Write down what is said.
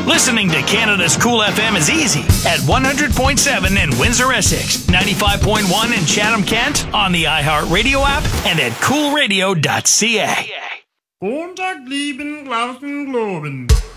Listening to Canada's Cool FM is easy at 100.7 in Windsor, Essex, 95.1 in Chatham, Kent, on the iHeartRadio app, and at coolradio.ca. Montag, lieben, Glauben, Globen.